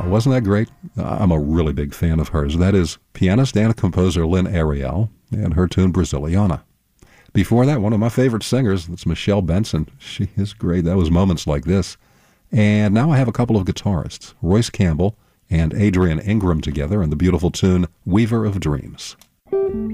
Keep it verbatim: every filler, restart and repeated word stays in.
wasn't that great? I'm a really big fan of hers. That is pianist and composer Lynn Ariel and her tune Braziliana. Before that, one of my favorite singers, that's Michelle Benson. She is great. That was Moments Like This. And now I have a couple of guitarists, Royce Campbell and Adrian Ingram together in the beautiful tune Weaver of Dreams.